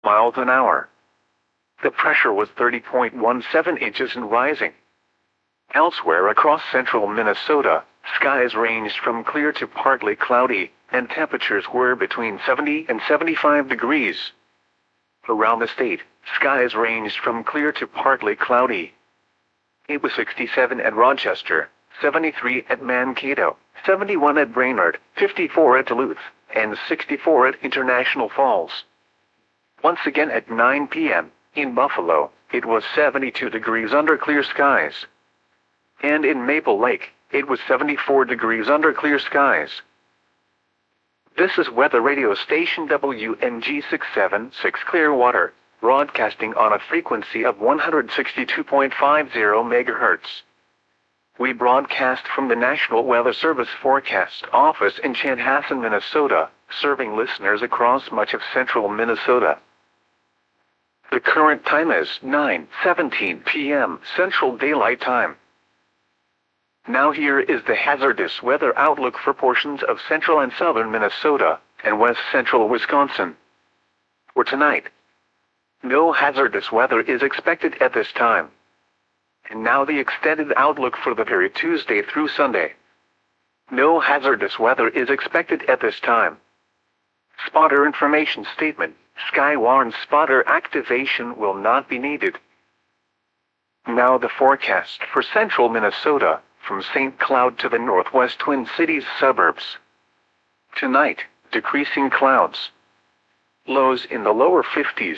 miles an hour. The pressure was 30.17 inches and rising. Elsewhere across central Minnesota, skies ranged from clear to partly cloudy, and temperatures were between 70 and 75 degrees. Around the state, skies ranged from clear to partly cloudy. It was 67 at Rochester, 73 at Mankato, 71 at Brainerd, 54 at Duluth, and 64 at International Falls. Once again at 9 p.m., in Buffalo, it was 72 degrees under clear skies. And in Maple Lake, it was 74 degrees under clear skies. This is weather radio station WMG 676 Clearwater, broadcasting on a frequency of 162.50 MHz. We broadcast from the National Weather Service Forecast Office in Chanhassen, Minnesota, serving listeners across much of central Minnesota. The current time is 9:17 p.m. Central Daylight Time. Now here is the hazardous weather outlook for portions of central and southern Minnesota and west central Wisconsin. For tonight, no hazardous weather is expected at this time. And now the extended outlook for the period Tuesday through Sunday. No hazardous weather is expected at this time. Spotter information statement. Skywarn spotter activation will not be needed. Now the forecast for central Minnesota, from St. Cloud to the northwest Twin Cities suburbs. Tonight, decreasing clouds. Lows in the lower 50s.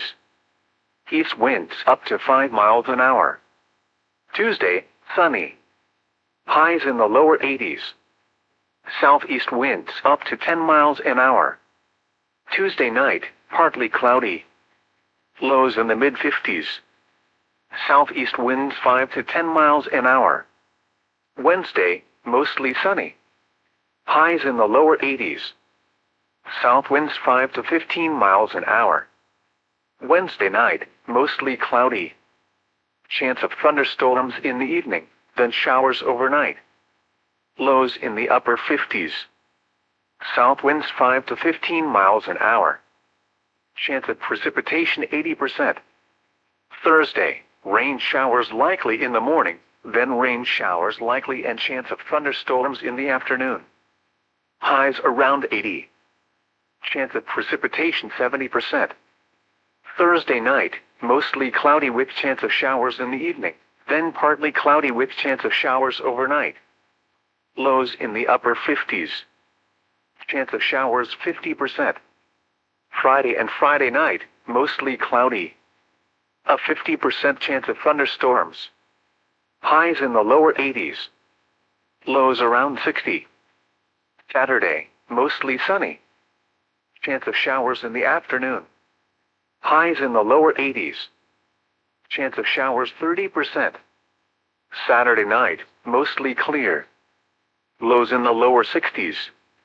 East winds up to 5 miles an hour. Tuesday, sunny. Highs in the lower 80s. Southeast winds up to 10 miles an hour. Tuesday night, partly cloudy. Lows in the mid-50s. Southeast winds 5 to 10 miles an hour. Wednesday, mostly sunny. Highs in the lower 80s. South winds 5 to 15 miles an hour. Wednesday night, mostly cloudy. Chance of thunderstorms in the evening, then showers overnight. Lows in the upper 50s. South winds 5 to 15 miles an hour. Chance of precipitation 80%. Thursday, rain showers likely in the morning, then rain showers likely and chance of thunderstorms in the afternoon. Highs around 80. Chance of precipitation 70%. Thursday night, mostly cloudy with chance of showers in the evening, then partly cloudy with chance of showers overnight. Lows in the upper 50s. Chance of showers 50%. Friday and Friday night, mostly cloudy. A 50% chance of thunderstorms. Highs in the lower 80s. Lows around 60. Saturday, mostly sunny. Chance of showers in the afternoon. Highs in the lower 80s. Chance of showers 30%. Saturday night, mostly clear. Lows in the lower 60s.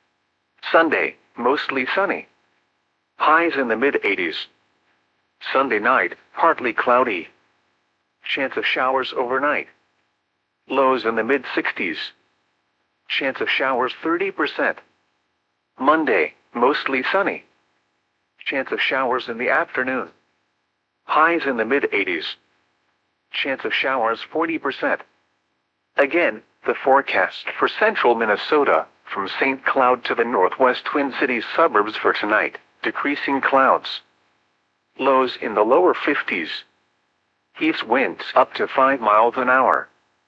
Sunday, mostly sunny. Highs in the mid-80s. Sunday night, partly cloudy. Chance of showers overnight. Lows in the mid-60s. Chance of showers 30%. Monday, mostly sunny. Chance of showers in the afternoon. Highs in the mid-80s. Chance of showers 40%. Again, the forecast for central Minnesota, from St. Cloud to the northwest Twin Cities suburbs for tonight, decreasing clouds. Lows in the lower 50s. East winds up to 5 miles an hour.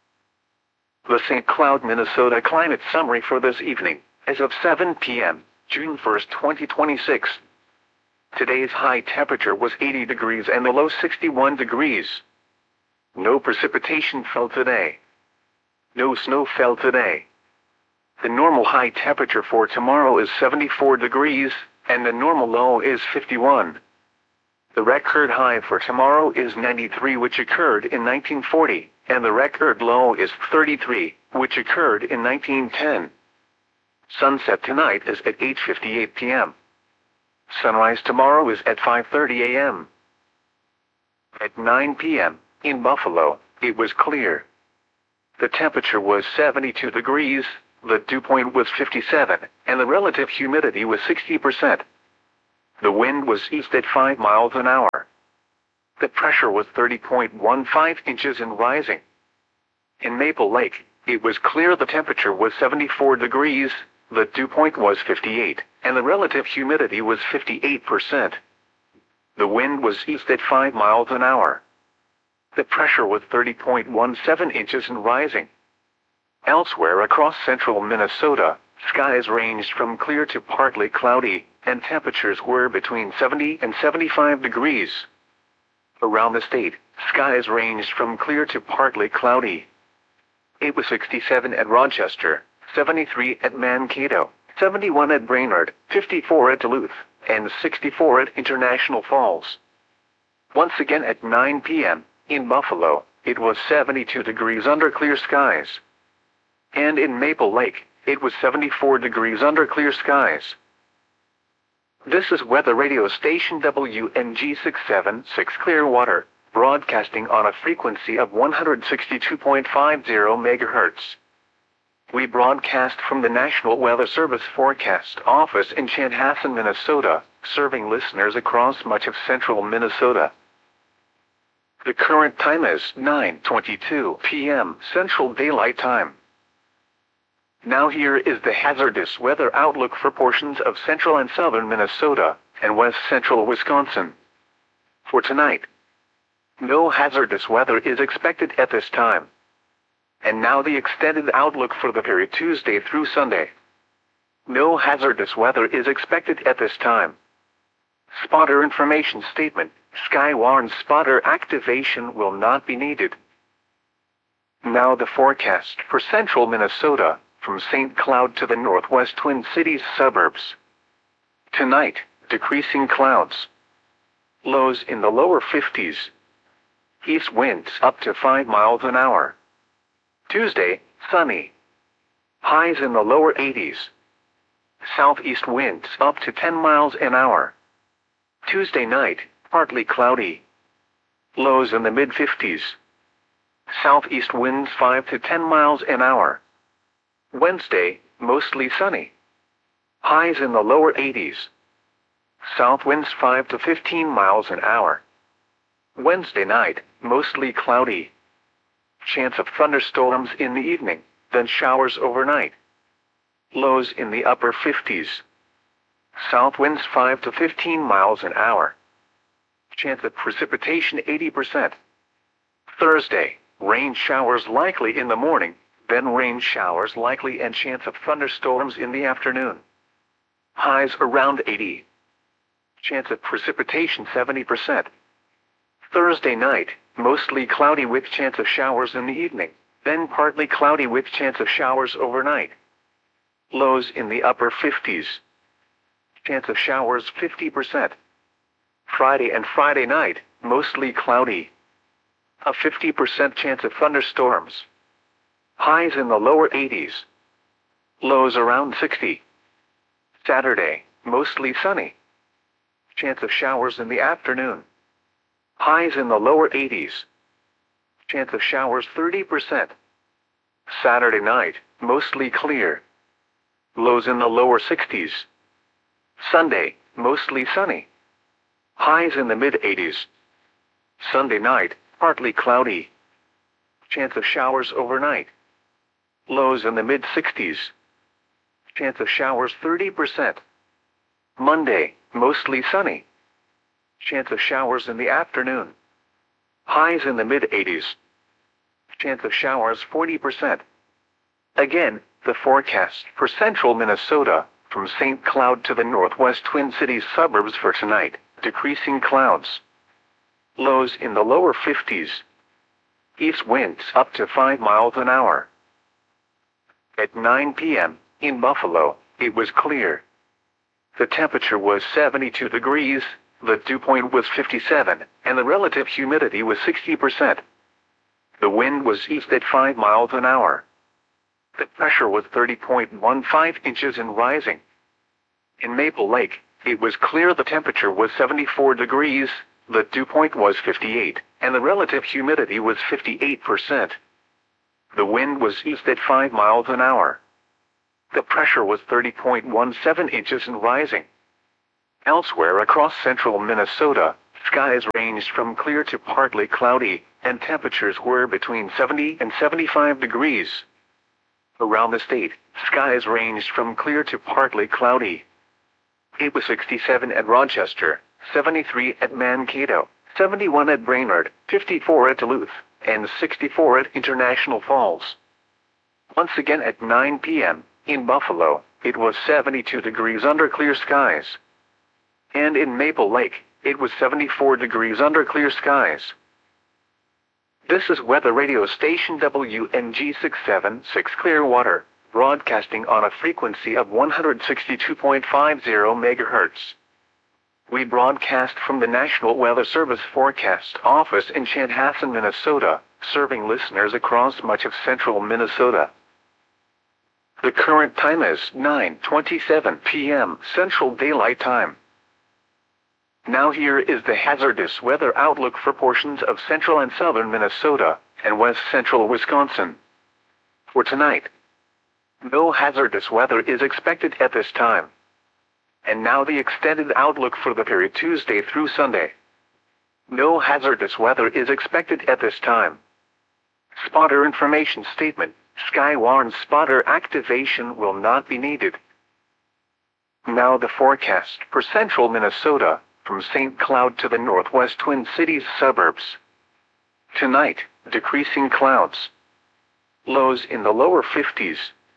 The St. Cloud, Minnesota climate summary for this evening, as of 7 p.m., June 1, 2026. Today's high temperature was 80 degrees and the low 61 degrees. No precipitation fell today. No snow fell today. The normal high temperature for tomorrow is 74 degrees, and the normal low is 51. The record high for tomorrow is 93, which occurred in 1940, and the record low is 33, which occurred in 1910. Sunset tonight is at 8:58 p.m. Sunrise tomorrow is at 5:30 a.m. At 9 p.m., in Buffalo, it was clear. The temperature was 72 degrees, the dew point was 57, and the relative humidity was 60%. The wind was east at 5 miles an hour. The pressure was 30.15 inches and rising. In Maple Lake, it was clear. The temperature was 74 degrees, the dew point was 58, and the relative humidity was 58%. The wind was east at 5 miles an hour. The pressure was 30.17 inches and rising. Elsewhere across central Minnesota, skies ranged from clear to partly cloudy, and temperatures were between 70 and 75 degrees. Around the state, skies ranged from clear to partly cloudy. It was 67 at Rochester, 73 at Mankato, 71 at Brainerd, 54 at Duluth, and 64 at International Falls. Once again at 9 p.m., in Buffalo, it was 72 degrees under clear skies. And in Maple Lake, it was 74 degrees under clear skies. This is weather radio station WNG 676 Clearwater, broadcasting on a frequency of 162.50 MHz. We broadcast from the National Weather Service Forecast Office in Chanhassen, Minnesota, serving listeners across much of central Minnesota. The current time is 9:22 p.m. Central Daylight Time. Now here is the hazardous weather outlook for portions of central and southern Minnesota and west central Wisconsin. For tonight, no hazardous weather is expected at this time. And now the extended outlook for the period Tuesday through Sunday. No hazardous weather is expected at this time. Spotter information statement: Skywarn spotter activation will not be needed. Now the forecast for central Minnesota, from St. Cloud to the northwest Twin Cities suburbs. Tonight, decreasing clouds. Lows in the lower 50s. East winds up to 5 miles an hour. Tuesday, sunny. Highs in the lower 80s. Southeast winds up to 10 miles an hour. Tuesday night, partly cloudy. Lows in the mid-50s. Southeast winds 5 to 10 miles an hour. Wednesday, mostly sunny. Highs in the lower 80s. South winds 5 to 15 miles an hour. Wednesday night, mostly cloudy. Chance of thunderstorms in the evening, then showers overnight. Lows in the upper 50s. South winds 5 to 15 miles an hour. Chance of precipitation 80%. Thursday, rain showers likely in the morning, then rain showers likely and chance of thunderstorms in the afternoon. Highs around 80. Chance of precipitation 70%. Thursday night, mostly cloudy with chance of showers in the evening, then partly cloudy with chance of showers overnight. Lows in the upper 50s. Chance of showers 50%. Friday and Friday night, mostly cloudy. A 50% chance of thunderstorms. Highs in the lower 80s. Lows around 60. Saturday, mostly sunny. Chance of showers in the afternoon. Highs in the lower 80s. Chance of showers 30%. Saturday night, mostly clear. Lows in the lower 60s. Sunday, mostly sunny. Highs in the mid-80s. Sunday night, partly cloudy. Chance of showers overnight. Lows in the mid-60s. Chance of showers 30%. Monday, mostly sunny. Chance of showers in the afternoon. Highs in the mid-80s. Chance of showers 40%. Again, the forecast for central Minnesota, from St. Cloud to the northwest Twin Cities suburbs for tonight, decreasing clouds. Lows in the lower 50s. East winds up to 5 miles an hour. At 9 p.m., in Buffalo, it was clear. The temperature was 72 degrees, the dew point was 57, and the relative humidity was 60%. The wind was east at 5 miles an hour. The pressure was 30.15 inches and rising. In Maple Lake, it was clear. The temperature was 74 degrees, the dew point was 58, and the relative humidity was 58%. The wind was east at 5 miles an hour. The pressure was 30.17 inches and rising. Elsewhere across central Minnesota, skies ranged from clear to partly cloudy, and temperatures were between 70 and 75 degrees. Around the state, skies ranged from clear to partly cloudy. It was 67 at Rochester, 73 at Mankato, 71 at Brainerd, 54 at Duluth, and 64 at International Falls. Once again at 9 p.m., in Buffalo, it was 72 degrees under clear skies. And in Maple Lake, it was 74 degrees under clear skies. This is weather radio station WNG 676 Clearwater, broadcasting on a frequency of 162.50 MHz. We broadcast from the National Weather Service Forecast Office in Chanhassen, Minnesota, serving listeners across much of central Minnesota. The current time is 9:27 p.m. Central Daylight Time. Now here is the hazardous weather outlook for portions of central and southern Minnesota and west central Wisconsin. For tonight, no hazardous weather is expected at this time. And now the extended outlook for the period Tuesday through Sunday. No hazardous weather is expected at this time. Spotter information statement: Skywarn spotter activation will not be needed. Now the forecast for central Minnesota, from St. Cloud to the northwest Twin Cities suburbs. Tonight, decreasing clouds. Lows in the lower 50s.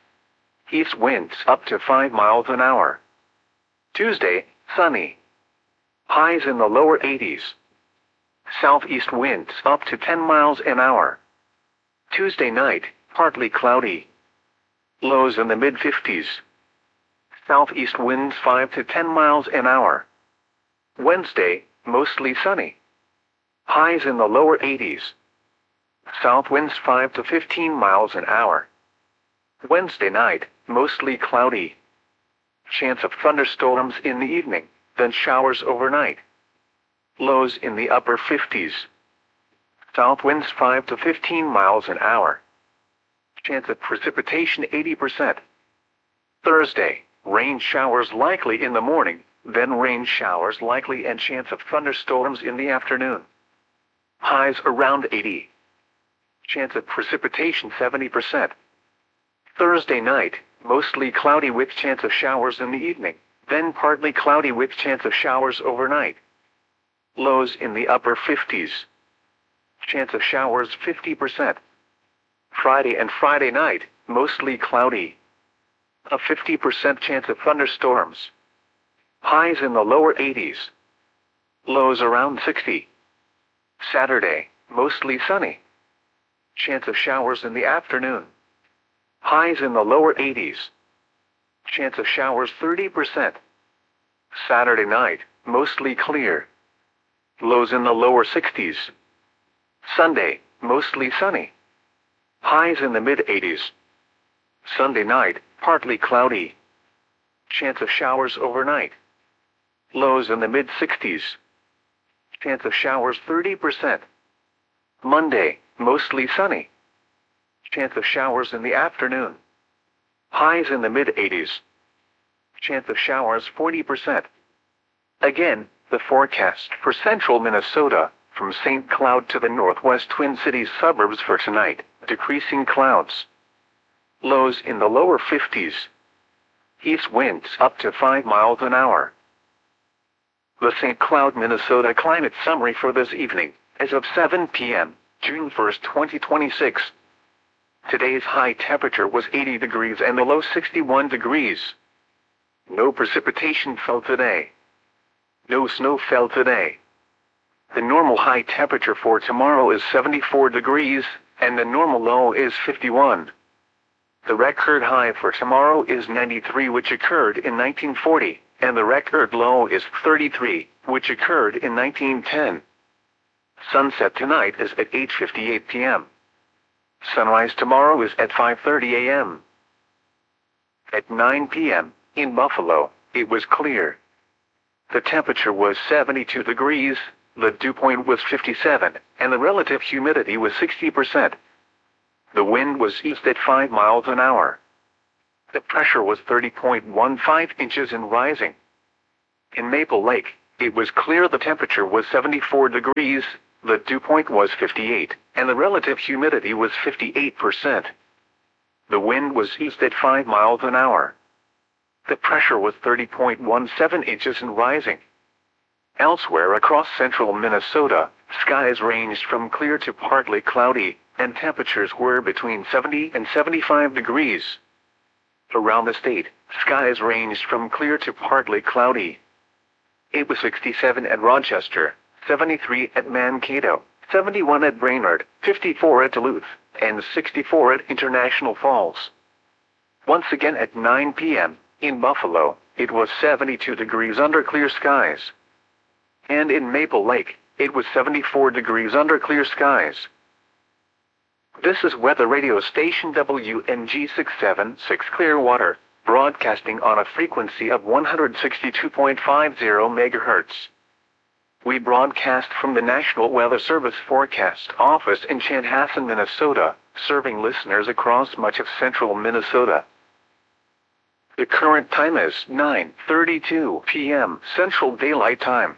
East winds up to 5 miles an hour. Tuesday, sunny. Highs in the lower 80s. Southeast winds up to 10 miles an hour. Tuesday night, partly cloudy. Lows in the mid-50s. Southeast winds 5 to 10 miles an hour. Wednesday, mostly sunny. Highs in the lower 80s. South winds 5 to 15 miles an hour. Wednesday night, mostly cloudy. Chance of thunderstorms in the evening, then showers overnight. Lows in the upper 50s. South winds 5 to 15 miles an hour. Chance of precipitation 80%. Thursday, rain showers likely in the morning, then rain showers likely and chance of thunderstorms in the afternoon. Highs around 80. Chance of precipitation 70%. Thursday night, mostly cloudy with chance of showers in the evening, then partly cloudy with chance of showers overnight. Lows in the upper 50s. Chance of showers 50%. Friday and Friday night, mostly cloudy. A 50% chance of thunderstorms. Highs in the lower 80s. Lows around 60. Saturday, mostly sunny. Chance of showers in the afternoon. Highs in the lower 80s. Chance of showers 30%. Saturday night, mostly clear. Lows in the lower 60s. Sunday, mostly sunny. Highs in the mid-80s. Sunday night, partly cloudy. Chance of showers overnight. Lows in the mid-60s. Chance of showers 30%. Monday, mostly sunny. Chance of showers in the afternoon. Highs in the mid-80s. Chance of showers 40%. Again, the forecast for central Minnesota, from St. Cloud to the northwest Twin Cities suburbs for tonight, decreasing clouds. Lows in the lower 50s. East winds up to 5 miles an hour. The St. Cloud, Minnesota climate summary for this evening, as of 7 p.m., June 1st, 2026. Today's high temperature was 80 degrees and the low 61 degrees. No precipitation fell today. No snow fell today. The normal high temperature for tomorrow is 74 degrees, and the normal low is 51. The record high for tomorrow is 93, which occurred in 1940, and the record low is 33, which occurred in 1910. Sunset tonight is at 8:58 p.m. Sunrise tomorrow is at 5:30 a.m. At 9 p.m., in Buffalo, it was clear. The temperature was 72 degrees, the dew point was 57, and the relative humidity was 60%. The wind was east at 5 miles an hour. The pressure was 30.15 inches and rising. In Maple Lake, it was clear. The temperature was 74 degrees, the dew point was 58, and the relative humidity was 58%. The wind was east at 5 miles an hour. The pressure was 30.17 inches and rising. Elsewhere across central Minnesota, skies ranged from clear to partly cloudy, and temperatures were between 70 and 75 degrees. Around the state, skies ranged from clear to partly cloudy. It was 67 at Rochester, 73 at Mankato, 71 at Brainerd, 54 at Duluth, and 64 at International Falls. Once again at 9 p.m., in Buffalo, it was 72 degrees under clear skies. And in Maple Lake, it was 74 degrees under clear skies. This is weather radio station WNG 676 Clearwater, broadcasting on a frequency of 162.50 MHz. We broadcast from the National Weather Service Forecast Office in Chanhassen, Minnesota, serving listeners across much of central Minnesota. The current time is 9:32 p.m. Central Daylight Time.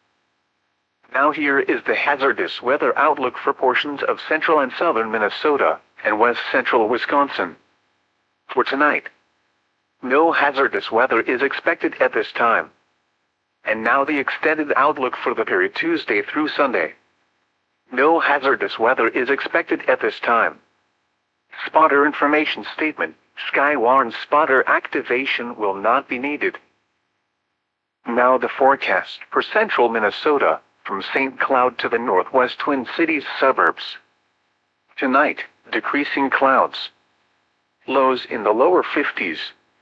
Now here is the hazardous weather outlook for portions of central and southern Minnesota and west central Wisconsin. For tonight, no hazardous weather is expected at this time. And now the extended outlook for the period Tuesday through Sunday. No hazardous weather is expected at this time. Spotter information statement: Skywarn spotter activation will not be needed. Now the forecast for central Minnesota, from St. Cloud to the northwest Twin Cities suburbs. Tonight, decreasing clouds. Lows in the lower 50s.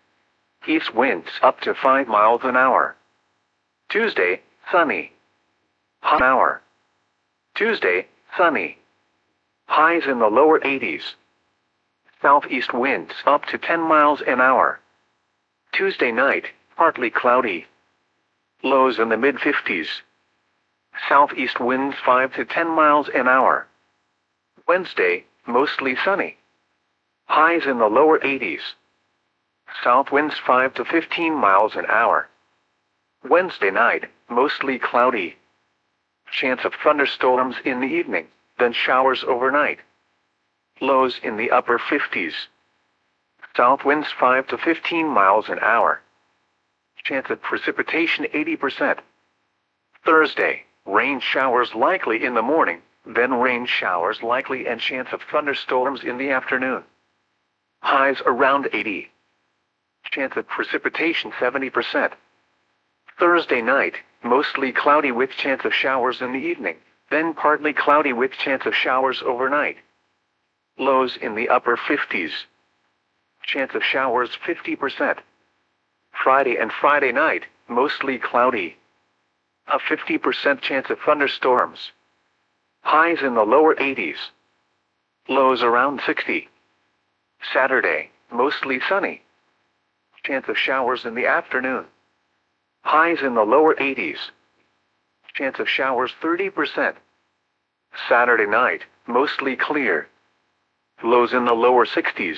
East winds up to 5 miles an hour. Tuesday, sunny. High hour. Tuesday, sunny. Highs in the lower 80s. Southeast winds up to 10 miles an hour. Tuesday night, partly cloudy. Lows in the mid-50s. Southeast winds 5 to 10 miles an hour. Wednesday, mostly sunny. Highs in the lower 80s. South winds 5 to 15 miles an hour. Wednesday night, mostly cloudy. Chance of thunderstorms in the evening, then showers overnight. Lows in the upper 50s. South winds 5 to 15 miles an hour. Chance of precipitation 80%. Thursday, rain showers likely in the morning, then rain showers likely and chance of thunderstorms in the afternoon. Highs around 80. Chance of precipitation 70%. Thursday night, mostly cloudy with chance of showers in the evening, then partly cloudy with chance of showers overnight. Lows in the upper 50s. Chance of showers 50%. Friday and Friday night, mostly cloudy. A 50% chance of thunderstorms. Highs in the lower 80s. Lows around 60. Saturday, mostly sunny. Chance of showers in the afternoon. Highs in the lower 80s. Chance of showers 30%. Saturday night, mostly clear. Lows in the lower 60s.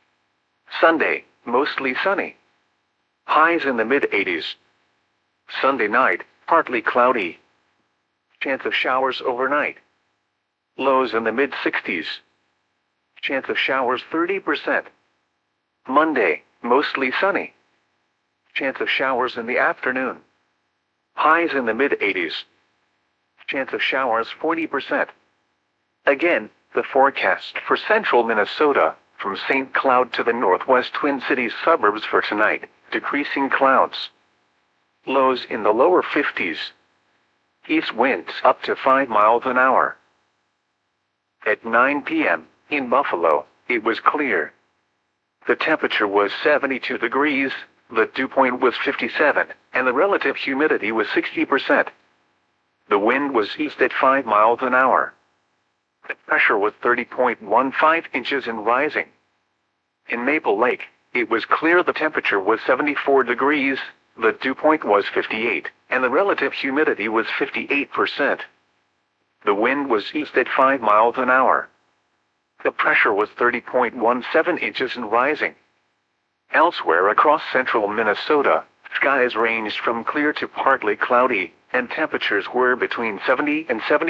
Sunday, mostly sunny. Highs in the mid-80s. Sunday night, partly cloudy. Chance of showers overnight. Lows in the mid-60s. Chance of showers 30%. Monday, mostly sunny. Chance of showers in the afternoon. Highs in the mid-80s. Chance of showers 40%. Again, the forecast for central Minnesota, from St. Cloud to the northwest Twin Cities suburbs for tonight, decreasing clouds. Lows in the lower 50s. East winds up to 5 miles an hour. At 9 p.m., in Buffalo, it was clear. The temperature was 72 degrees, the dew point was 57, and the relative humidity was 60%. The wind was east at 5 miles an hour. The pressure was 30.15 inches and rising. In Maple Lake, it was clear. The temperature was 74 degrees, the dew point was 58, and the relative humidity was 58%. The wind was east at 5 miles an hour. The pressure was 30.17 inches and rising. Elsewhere across central Minnesota, Skies ranged from clear to partly cloudy, and temperatures were between 70 and 70.